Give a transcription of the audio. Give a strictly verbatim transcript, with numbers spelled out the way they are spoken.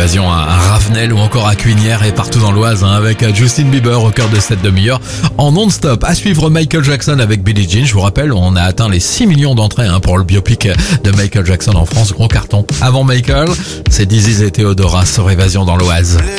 Évasion à Ravenel ou encore à Cuinières et partout dans l'Oise, hein, avec Justin Bieber au cœur de cette demi-heure en non-stop. À suivre Michael Jackson avec Billie Jean. Je vous rappelle, on a atteint les six millions d'entrées hein, pour le biopic de Michael Jackson en France. Gros carton. Avant Michael, c'est Diziz et Théodora sur Évasion dans l'Oise.